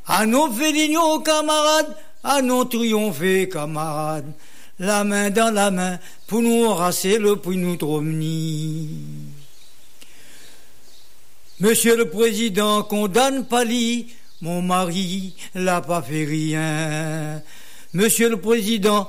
À nos félignons camarades, à nos triompher camarades, la main dans la main, pour nous embrasser le puis nous tromner. Monsieur le Président, condamne Pali, mon mari l'a pas fait rien. Monsieur le Président,